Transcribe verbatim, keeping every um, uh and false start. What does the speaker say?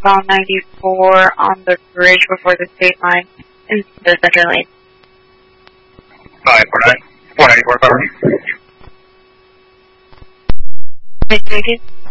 southbound ninety-four on the bridge before the state line in the center lane. five four nine, four ninety-four, cover. Miss Jenkins?